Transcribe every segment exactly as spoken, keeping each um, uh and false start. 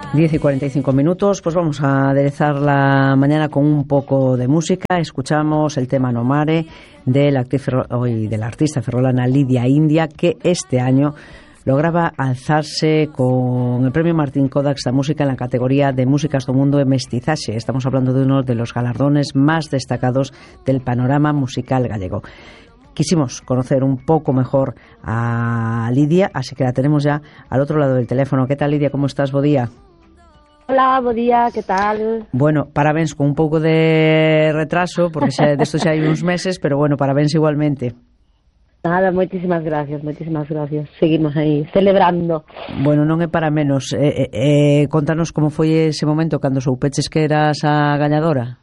diez y cuarenta y cinco minutos, pues vamos a aderezar la mañana con un poco de música. Escuchamos el tema No Mare de la, actriz, hoy, de la artista ferrolana Lidia India, que este año lograba alzarse con el premio Martín Codax da Música en la categoría de Músicas do Mundo e Mestizaxe. Estamos hablando de uno de los galardones más destacados del panorama musical gallego. Quisimos conocer un poco mejor a Lidia, así que la tenemos ya al otro lado del teléfono. ¿Qué tal, Lidia? ¿Cómo estás? Bo día. Hola, bo día, que tal? Bueno, parabéns con un pouco de retraso, porque xa, desto xa hai uns meses, pero bueno, parabéns igualmente. Nada, moitísimas gracias, moitísimas gracias. Seguimos aí, celebrando. Bueno, non é para menos. Eh, eh, contanos como foi ese momento cando soupeches que eras a gañadora.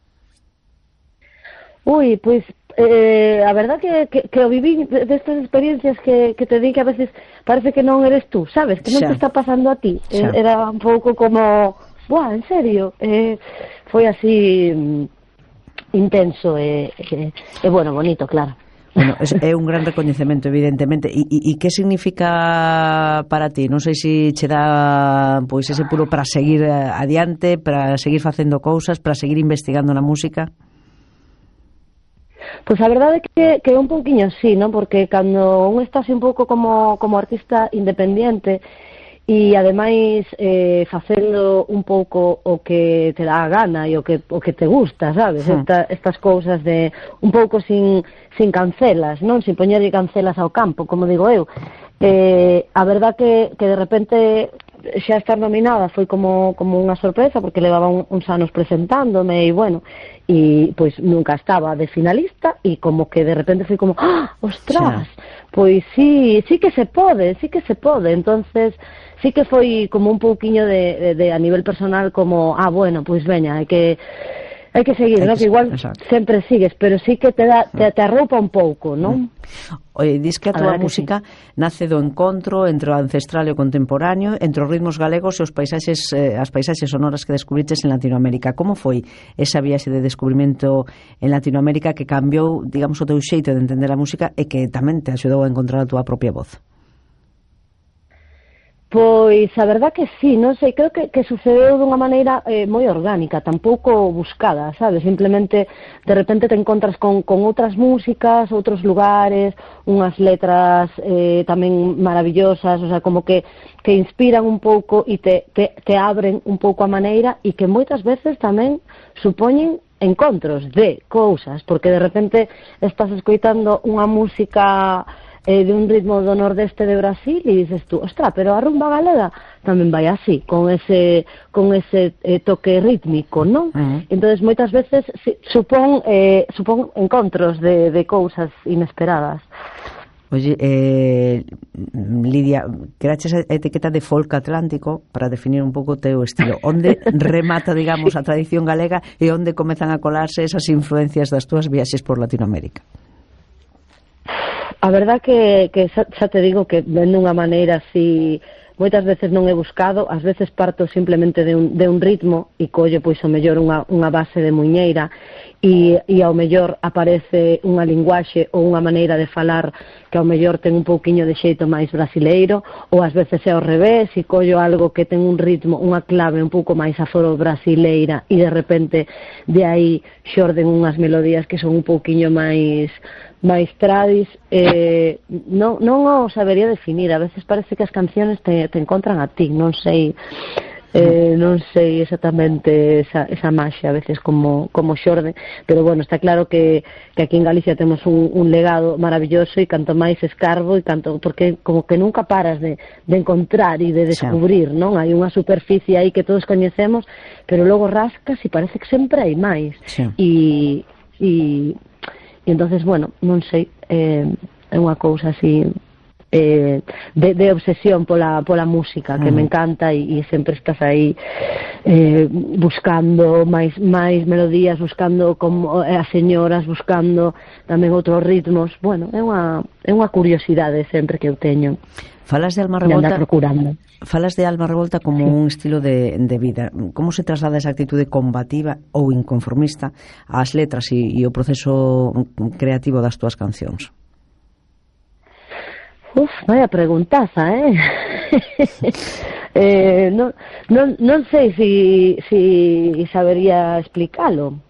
Ui, pois, eh, a verdad que, que, que o viví destas de experiencias que, que te di que a veces parece que non eres tú, sabes? Que non xa. te está pasando a ti. Xa. Era un pouco como, buah, en serio? Eh, foi así mm, intenso e, e, e, bueno, bonito, claro. Bueno, é, é un gran recoñecemento, evidentemente. E, e, e que significa para ti? Non sei se che dá pois ese puro para seguir adiante, para seguir facendo cousas, para seguir investigando na música. Pois a verdade é que, que é un pouquiño así, non? Porque cando un está así un pouco como, como artista independiente e ademais eh, facendo un pouco o que te dá a gana e o que, o que te gusta, sabes? Sí. Esta, estas cousas de un pouco sin, sin cancelas, non? Sin poñerlle cancelas ao campo, como digo eu. Eh, a verdad que, que de repente xa estar nominada foi como, como unha sorpresa, porque levaba un, uns anos presentándome e bueno, e pois nunca estaba de finalista e como que de repente foi como, ¡ah, ostras! Sí. Pois sí, sí que se pode, sí que se pode. Entonces sí que foi como un pouquiño de, de, de a nivel personal como, ah, bueno, pois veña, hai que hai que seguir, non? Que igual exacto. Sempre sigues, pero sí que te dá te, te arroupa un pouco, non? Oye, dis que a tua música sí. nace do encontro entre o ancestral e o contemporáneo, entre os ritmos galegos e os paisaxes, eh, as paisaxes sonoras que descubriches en Latinoamérica. Como foi esa viaxe de descubrimento en Latinoamérica que cambiou, digamos, o teu xeito de entender a música e que tamén te axudou a encontrar a túa propia voz? Pois a verdad que sí, non sei, creo que, que sucedeu dunha maneira eh, moi orgánica, tampouco buscada, sabes? Simplemente de repente te encontras con, con outras músicas, outros lugares, unhas letras eh, tamén maravillosas, o sea, como que, que inspiran un pouco e te, te, te abren un pouco a maneira e que moitas veces tamén supoñen encontros de cousas, porque de repente estás escoitando unha música Eh, de un ritmo do nordeste de Brasil e dices tú, ostra, pero a rumba galega tamén vai así, con ese con ese eh, toque rítmico, non? Uh-huh. Entonces moitas veces si, supón eh, supón encontros de, de cousas inesperadas. Oye, eh, Lidia, creaches a etiqueta de folk atlántico para definir un pouco o teu estilo. Onde remata, digamos, a tradición galega e onde comezan a colarse esas influencias das túas viaxes por Latinoamérica? A verdad que, que xa, xa te digo que de unha maneira así, moitas veces non he buscado, ás veces parto simplemente de un, de un ritmo e collo pois ao mellor unha, unha base de muiñeira e, e ao mellor aparece unha linguaxe ou unha maneira de falar que ao mellor ten un pouquiño de xeito máis brasileiro, ou ás veces é ao revés e collo algo que ten un ritmo, unha clave un pouco máis aforo brasileira e de repente de aí xorden unhas melodías que son un pouquiño máis máis tradis, eh, non, non o sabería definir. A veces parece que as canciones te, te encontran a ti, non sei eh, non sei exactamente esa, esa maxia a veces como, como xorde, pero bueno, está claro que, que aquí en Galicia temos un, un legado maravilloso e canto máis escarbo e canto, porque como que nunca paras de, de encontrar e de descubrir, sí. Non? Hai unha superficie aí que todos coñecemos, pero logo rascas e parece que sempre hai máis, sí. e, e E entonces, bueno, non sei, eh, é unha cousa así eh, de, de obsesión pola, pola música que uh-huh. me encanta e, e sempre estás aí eh, buscando máis, máis melodías, buscando como eh, as señoras, buscando tamén outros ritmos. Bueno, é unha, é unha curiosidade sempre que eu teño. Falas de Alma Revolta, falas de Alma Revolta como sí. un estilo de, de vida. Como se traslada esa actitude combativa ou inconformista ás letras e, e o proceso creativo das túas cancións? Uf, vaya preguntaza, eh? eh, non, non, non sei si, si sabería explicalo.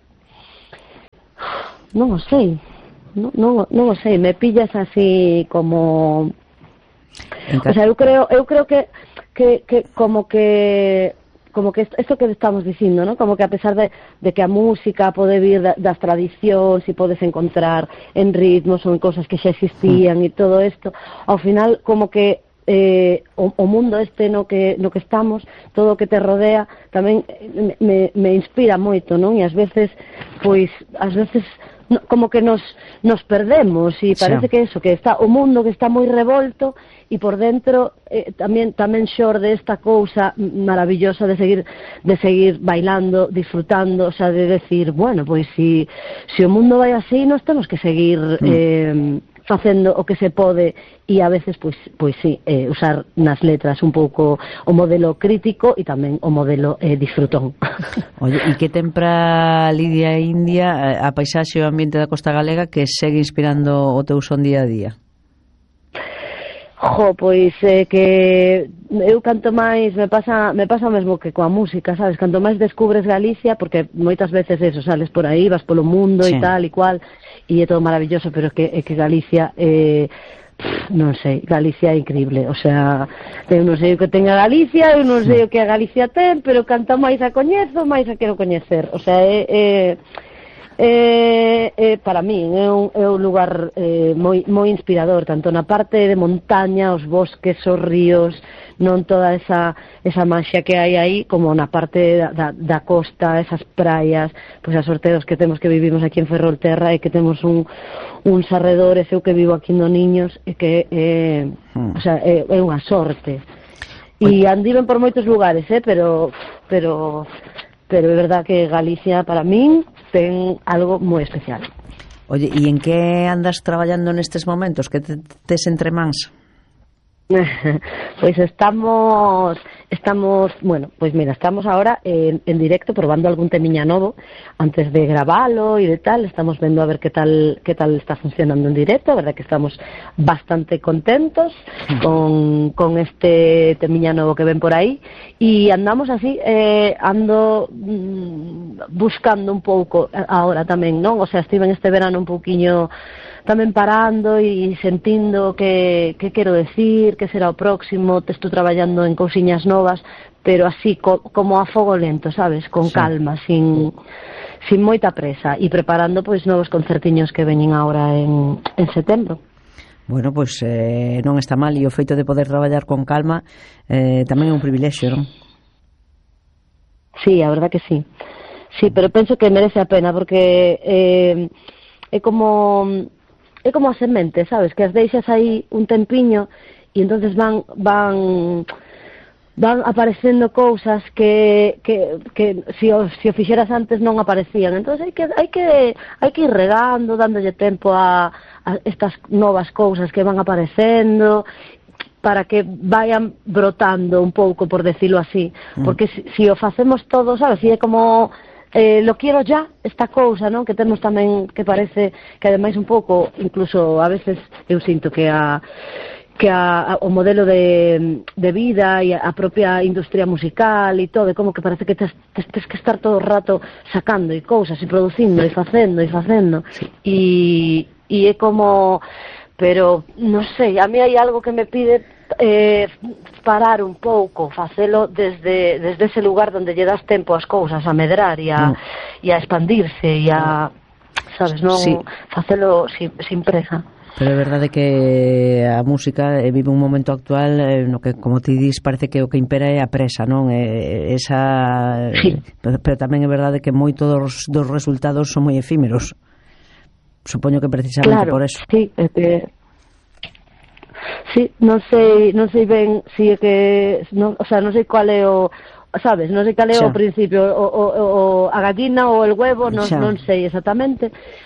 Non o sei. Non, non, non o sei, me pillas así como... O sea, eu creo, eu creo que, que, que como que... como que isto que estamos dicindo, ¿no? Como que a pesar de, de que a música pode vir da, das tradicións e podes encontrar en ritmos ou en cosas que xa existían e todo isto, ao final como que eh, o, o mundo este no que, no que estamos, todo o que te rodea tamén me, me inspira moito, non? E ás veces, pois, ás veces no, como que nos, nos perdemos e parece sí. que eso, que está o mundo que está moi revolto e por dentro eh, tamén tamén xorde esta cousa maravillosa de seguir de seguir bailando, disfrutando, o sea, de decir, bueno, pois si si o mundo vai así, nós temos que seguir mm. eh, facendo o que se pode e a veces, pois, pois sí, eh, usar nas letras un pouco o modelo crítico e tamén o modelo eh, disfrutón. Oye, e que ten para Lidia India a paisaxe e o ambiente da costa galega que segue inspirando o teu son día a día? Jo, pois é eh, que eu canto máis, me pasa me pasa o mesmo que coa música, sabes? Canto máis descubres Galicia, porque moitas veces eso, sales por aí, vas polo mundo e sí. tal e cual, e é todo maravilloso, pero é que, é que Galicia eh, pff, non sei, Galicia é increíble, o sea, eu non sei o que ten a Galicia, eu non sei o que a Galicia ten, pero canto máis a coñezo, máis a quero coñecer, o sea, é... é Eh, eh, para min é un, é un lugar eh, moi, moi inspirador, tanto na parte de montaña, os bosques, os ríos, non toda esa, esa maxia que hai aí, como na parte da, da, da costa, esas praias, pois a sorteos que temos que vivimos aquí en Ferrolterra e que temos un, uns arredores, eu que vivo aquí no Niños, e que eh, hmm. o sea, é, é unha sorte. E andiven por moitos lugares, eh, pero pero pero é verdad que Galicia para min ten algo moi especial. Oye, e en que andas traballando nestes momentos? Que te, tes entre mans? Pois estamos estamos, bueno, pois mira, estamos ahora en, en directo probando algún temiña novo antes de gravalo e de tal, estamos vendo a ver que tal que tal está funcionando en directo, a verdad que estamos bastante contentos con, con este temiña novo que ven por aí e andamos así, eh, ando mm, buscando un pouco ahora tamén, non? O sea, estive en este verano un pouquiño tamén parando e sentindo que, que quero decir, que será o próximo, te estou traballando en cousiñas novas, pero así co, como a fogo lento, sabes, con sí. calma, sin, sin moita presa, e preparando pois novos concertiños que veñen agora en, en setembro. Bueno, pois eh, non está mal, e o feito de poder traballar con calma eh, tamén é un privilexio, non? Sí, a verdad que sí. Sí, pero penso que merece a pena, porque eh, é como... é como a semente, sabes, que as deixas aí un tempiño e entonces van van van aparecendo cousas que que que se si o, si o fixeras antes non aparecían. Entonces hai que hai que hai que ir regando, dándolle tempo a, a estas novas cousas que van aparecendo para que vayan brotando un pouco, por decirlo así, porque si, si o facemos todo, sabes, si é como Eh, lo quiero ya, esta cousa, non? Que temos tamén, que parece que ademais un pouco, incluso a veces eu sinto que a que a, a, o modelo de, de vida e a propia industria musical e todo, como que parece que tes, tes, tes que estar todo o rato sacando e cousas e producindo e facendo e facendo e, e é como, pero non sei, a mí hai algo que me pide eh, parar un pouco, facelo desde, desde ese lugar donde lle das tempo as cousas a medrar e a, mm. e a expandirse e a, sabes, non sí. facelo sin, sin presa. Pero é verdade que a música vive un momento actual eh, no que, como ti dis, parece que o que impera é a presa, non? Eh, esa, sí. pero, pero tamén é verdade que moitos dos, dos resultados son moi efímeros. Supoño que precisamente claro, por eso. Sí, é que sí, non sei, non sei ben si é que, non, o sea, non sei cual é o, sabes, non sei cal é o principio, o, o, o a gallina ou el huevo, non, non sei exactamente,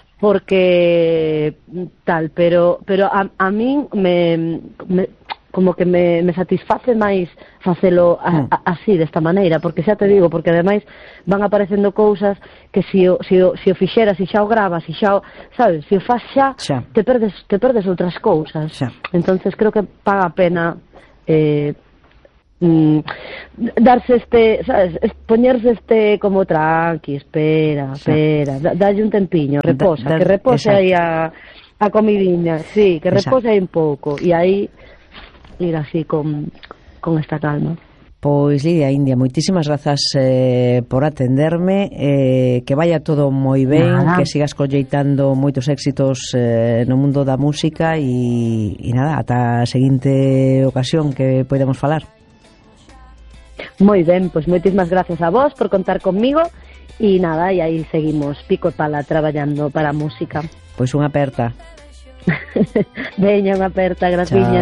porque tal, pero pero a, a min me, me como que me, me satisface máis facelo a, a, así, desta maneira, porque xa te digo, porque ademais van aparecendo cousas que si o, si o, si o fixeras, si xa o gravas, si xa o, sabes, si o faz xa, xa. te perdes te perdes outras cousas. Xa. Entonces creo que paga a pena eh, mm, darse este, sabes, poñerse este como tranqui, espera, sí. espera, da, dalle un tempiño, reposa, da, da, que repose exacto. aí a, a comidiña, sí, que repose aí un pouco, e aí ir así con, con esta calma. Pois Lidia India, moitísimas grazas eh, por atenderme, eh, que vaya todo moi ben, nada. Que sigas colleitando moitos éxitos eh, no mundo da música e, e nada, ata a seguinte ocasión que podemos falar. Moi ben, pois moitísimas gracias a vos por contar conmigo e nada, e aí seguimos pico e pala traballando para a música. Pois unha aperta. Veña, unha aperta, graciña.